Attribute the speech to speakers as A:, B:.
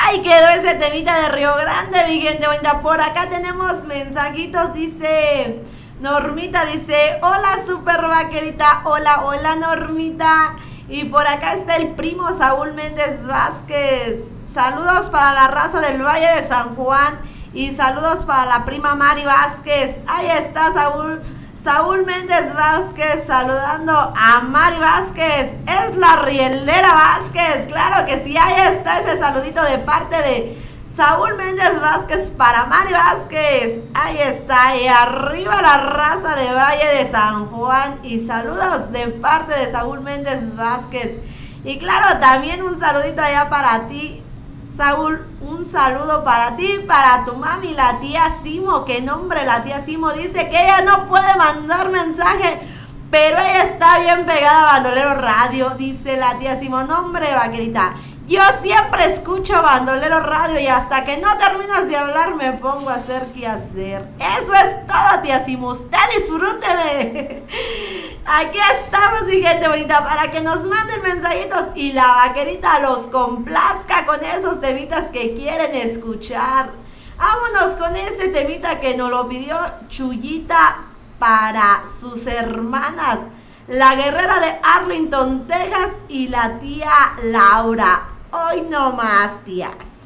A: Ahí quedó ese temita de Río Grande, mi gente bonita. Por acá tenemos mensajitos, dice Normita, dice, hola super vaquerita, hola, hola Normita. Y por acá está el primo Saúl Méndez Vázquez. Saludos para la raza del Valle de San Juan y saludos para la prima Mari Vázquez. Ahí está Saúl Méndez Vázquez saludando a Mari Vázquez. Es la rielera Vázquez. Claro que sí, ahí está ese saludito de parte de Saúl Méndez Vázquez para Mari Vázquez. Ahí está, y arriba la raza de Valle de San Juan. Y saludos de parte de Saúl Méndez Vázquez. Y claro, también un saludito allá para ti, Saúl, un saludo para ti, para tu mami, la tía Simo. ¿Qué nombre? La tía Simo dice que ella no puede mandar mensaje, pero ella está bien pegada a Bandolero Radio, dice la tía Simo. Nombre, vaquerita, yo siempre escucho Bandolero Radio y hasta que no terminas de hablar me pongo a hacer qué hacer. Eso es todo, tía Simo. Usted disfrúteme. Aquí estamos, mi gente bonita, para que nos manden mensajitos y la vaquerita los complazca con esos temitas que quieren escuchar. Vámonos con este temita que nos lo pidió Chuyita para sus hermanas, la guerrera de Arlington, Texas, y la tía Laura. Hoy no más, tías.